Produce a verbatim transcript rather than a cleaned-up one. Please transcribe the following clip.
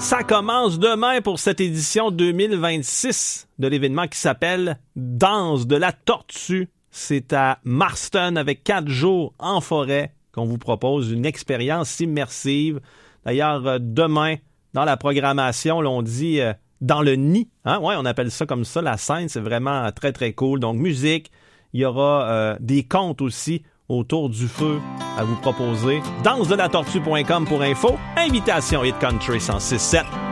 Ça commence demain pour cette édition deux mille vingt-six de l'événement qui s'appelle Danse de la Tortue. C'est à Marston avec quatre jours en forêt qu'on vous propose une expérience immersive. D'ailleurs, demain, dans la programmation, là, on dit euh, dans le nid. Hein? Ouais, on appelle ça comme ça. La scène, c'est vraiment très, très cool. Donc, musique. Il y aura euh, des contes aussi autour du feu à vous proposer. danse de la tortue point com pour info. Invitation Hit Country cent six sept.